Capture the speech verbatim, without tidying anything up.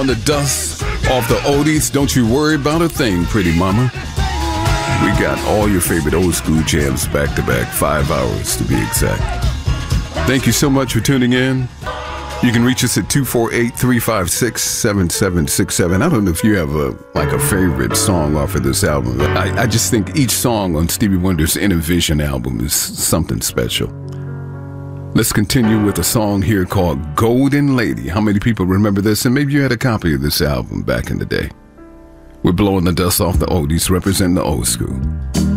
On the dust off the oldies, don't you worry about a thing, pretty mama. We got all your favorite old school jams back to back, five hours to be exact. Thank you so much for tuning in. You can reach us at two four eight, three five six, seven seven six seven. I don't know if you have a like a favorite song off of this album. I, I just think each song on Stevie Wonder's Inner Vision album is something special. Let's continue with a song here called Golden Lady. How many people remember this? And maybe you had a copy of this album back in the day. We're blowing the dust off the oldies, representing the old school.